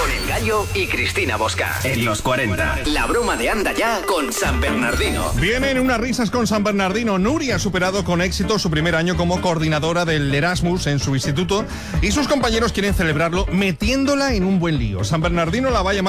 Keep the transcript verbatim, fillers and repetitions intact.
Con El Gallo y Cristina Bosca. En los cuarenta. La broma de Anda Ya con San Bernardino. Vienen unas risas con San Bernardino. Nuria ha superado con éxito su primer año como coordinadora del Erasmus en su instituto y sus compañeros quieren celebrarlo metiéndola en un buen lío. San Bernardino la va a llamar